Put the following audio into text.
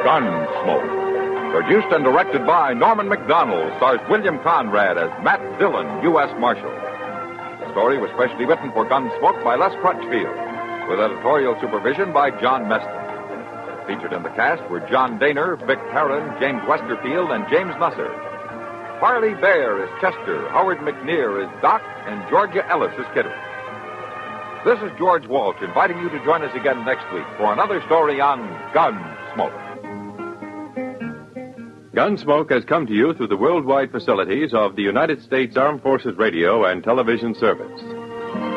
Gunsmoke. Produced and directed by Norman McDonald, stars William Conrad as Matt Dillon, U.S. Marshal. The story was specially written for Gunsmoke by Les Crutchfield, with editorial supervision by John Meston. Featured in the cast were John Daner, Vic Perrin, James Westerfield, and James Nusser. Parley Bear is Chester, Howard McNear is Doc, and Georgia Ellis is Kitty. This is George Walsh inviting you to join us again next week for another story on Gunsmoke. Gunsmoke has come to you through the worldwide facilities of the United States Armed Forces Radio and Television Service.